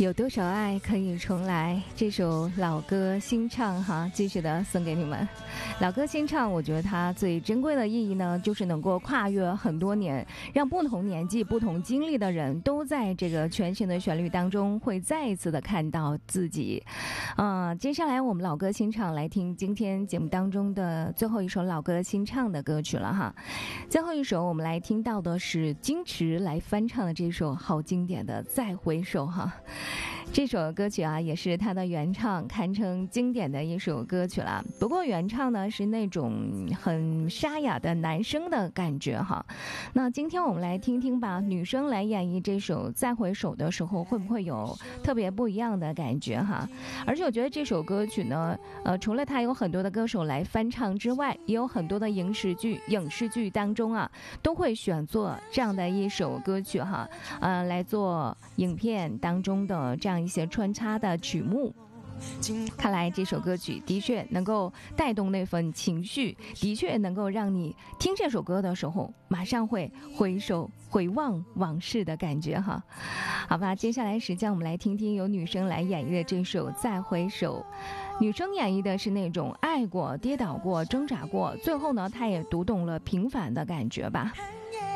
有多少爱可以重来？这首老歌新唱哈，继续的送给你们。老歌新唱，我觉得它最珍贵的意义呢，就是能够跨越很多年，让不同年纪、不同经历的人都在这个全新的旋律当中，会再一次的看到自己。接下来我们老歌新唱来听今天节目当中的最后一首老歌新唱的歌曲了哈。最后一首我们来听到的是金池来翻唱的这首好经典的《再回首》哈。这首歌曲啊，也是他的原唱，堪称经典的一首歌曲了。不过原唱呢是那种很沙哑的男生的感觉哈。那今天我们来听听吧，女生来演绎这首《再回首》的时候，会不会有特别不一样的感觉哈？而且我觉得这首歌曲呢，除了它有很多的歌手来翻唱之外，也有很多的影视剧当中啊，都会选做这样的一首歌曲哈，来做影片当中的这样一些穿插的曲目。看来这首歌曲的确能够带动那份情绪，的确能够让你听这首歌的时候马上会回望往事的感觉哈。好吧，接下来时间我们来听听由女生来演绎的这首《再回首》。女生演绎的是那种爱过、跌倒过、挣扎过，最后呢她也读懂了平凡的感觉吧。